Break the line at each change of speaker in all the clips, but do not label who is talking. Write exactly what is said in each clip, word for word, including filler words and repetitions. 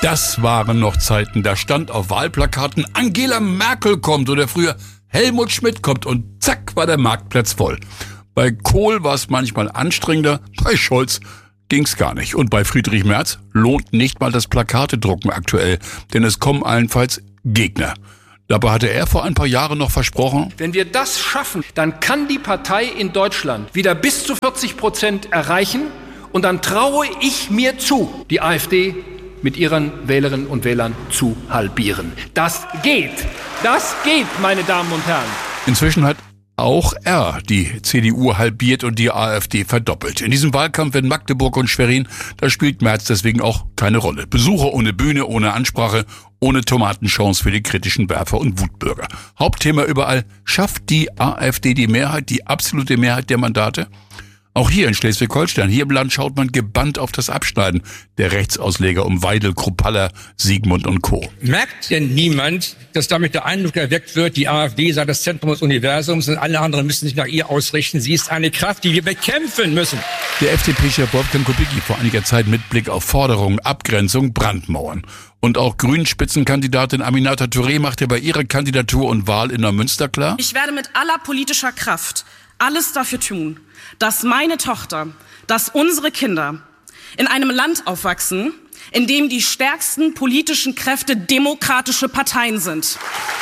Das waren noch Zeiten, da stand auf Wahlplakaten Angela Merkel kommt oder früher Helmut Schmidt kommt und zack war der Marktplatz voll. Bei Kohl war es manchmal anstrengender, bei Scholz ging's gar nicht. Und bei Friedrich Merz lohnt nicht mal das Plakatedrucken aktuell, denn es kommen allenfalls Gegner. Dabei hatte er vor ein paar Jahren noch versprochen,
wenn wir das schaffen, dann kann die Partei in Deutschland wieder bis zu vierzig Prozent erreichen und dann traue ich mir zu, die AfD mit ihren Wählerinnen und Wählern zu halbieren. Das geht. Das geht, meine Damen und Herren.
Inzwischen hat auch er die C D U halbiert und die AfD verdoppelt. In diesem Wahlkampf in Magdeburg und Schwerin, da spielt Merz deswegen auch keine Rolle. Besucher ohne Bühne, ohne Ansprache, ohne Tomatenchance für die kritischen Werfer und Wutbürger. Hauptthema überall, schafft die AfD die Mehrheit, die absolute Mehrheit der Mandate? Auch hier in Schleswig-Holstein, hier im Land schaut man gebannt auf das Abschneiden der Rechtsausleger um Weidel, Kruppalla, Siegmund und Co.
Merkt denn niemand, dass damit der Eindruck erweckt wird, die AfD sei das Zentrum des Universums und alle anderen müssen sich nach ihr ausrichten? Sie ist eine Kraft, die wir bekämpfen müssen.
Der F D P-Chef Wolfgang Kubicki vor einiger Zeit mit Blick auf Forderungen, Abgrenzung, Brandmauern. Und auch Grünen-Spitzenkandidatin Aminata Touré machte bei ihrer Kandidatur und Wahl in Neumünster klar:
Ich werde mit aller politischer Kraft alles dafür tun, dass meine Tochter, dass unsere Kinder in einem Land aufwachsen, in dem die stärksten politischen Kräfte demokratische Parteien sind.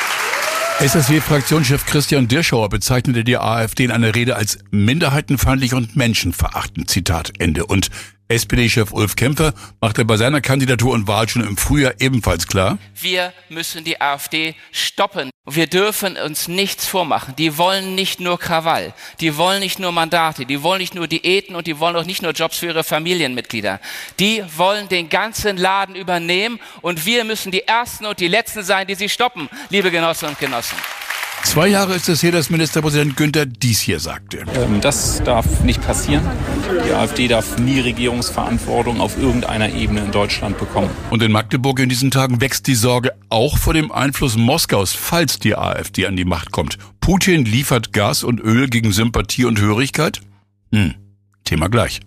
S S W-Fraktionschef Christian Dirschauer bezeichnete die AfD in einer Rede als minderheitenfeindlich und menschenverachtend. Zitat Ende. Und S P D-Chef Ulf Kämpfer machte bei seiner Kandidatur und Wahl schon im Frühjahr ebenfalls klar:
Wir müssen die AfD stoppen. Wir dürfen uns nichts vormachen. Die wollen nicht nur Krawall, die wollen nicht nur Mandate, die wollen nicht nur Diäten und die wollen auch nicht nur Jobs für ihre Familienmitglieder. Die wollen den ganzen Laden übernehmen und wir müssen die Ersten und die Letzten sein, die sie stoppen, liebe Genossinnen und Genossen.
Zwei Jahre ist es her, dass Ministerpräsident Günther dies hier sagte.
Ähm, das darf nicht passieren. Die AfD darf nie Regierungsverantwortung auf irgendeiner Ebene in Deutschland bekommen.
Und in Magdeburg in diesen Tagen wächst die Sorge auch vor dem Einfluss Moskaus, falls die AfD an die Macht kommt. Putin liefert Gas und Öl gegen Sympathie und Hörigkeit? Hm, Thema gleich.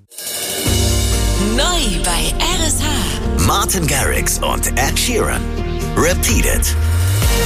Neu bei R S H. Martin Garrix und Ed Sheeran. Repeat It.